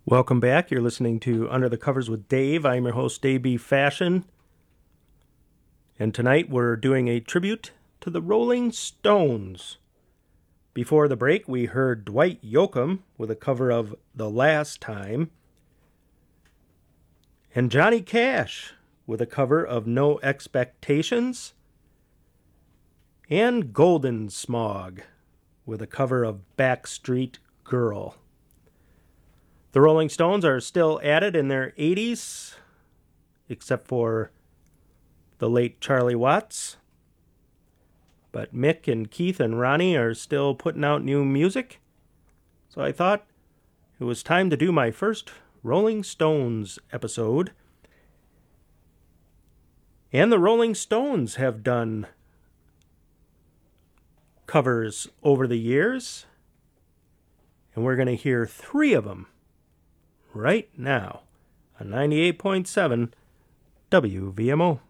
Welcome back. You're listening to Under the Covers with Dave. I'm your host, Dave B. Fashion. And tonight we're doing a tribute to the Rolling Stones. Before the break, we heard Dwight Yoakam with a cover of The Last Time. And Johnny Cash with a cover of No Expectations. And Golden Smog with a cover of Backstreet Girl. The Rolling Stones are still at it in their 80s, except for the late Charlie Watts. But Mick and Keith and Ronnie are still putting out new music. So I thought it was time to do my first Rolling Stones episode. And the Rolling Stones have done covers over the years. And we're going to hear 3 of them right now on 98.7 WVMO.